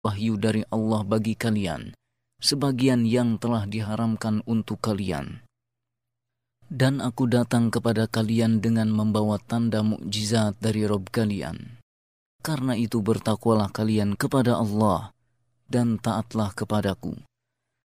wahyu dari Allah bagi kalian, sebagian yang telah diharamkan untuk kalian. Dan aku datang kepada kalian dengan membawa tanda mukjizat dari Rabb kalian. Karena itu bertakwalah kalian kepada Allah dan taatlah kepadaku.